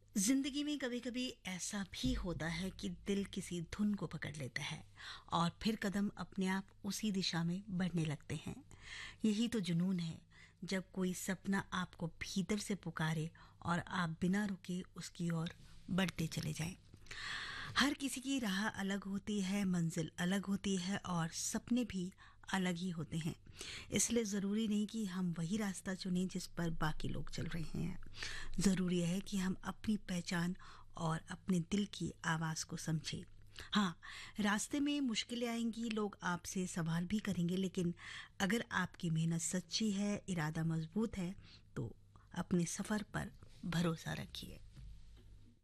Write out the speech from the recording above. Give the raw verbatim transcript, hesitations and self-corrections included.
जिंदगी में कभी कभी ऐसा भी होता है कि दिल किसी धुन को पकड़ लेता है और फिर कदम अपने आप उसी दिशा में बढ़ने लगते हैं। यही तो जुनून है, जब कोई सपना आपको भीतर से पुकारे और आप बिना रुके उसकी ओर बढ़ते चले जाएं। हर किसी की राह अलग होती है, मंजिल अलग होती है और सपने भी अलग ही होते हैं। इसलिए ज़रूरी नहीं कि हम वही रास्ता चुनें जिस पर बाकी लोग चल रहे हैं। ज़रूरी है कि हम अपनी पहचान और अपने दिल की आवाज़ को समझें। हाँ, रास्ते में मुश्किलें आएंगी, लोग आपसे सवाल भी करेंगे, लेकिन अगर आपकी मेहनत सच्ची है, इरादा मजबूत है, तो अपने सफ़र पर भरोसा रखिए।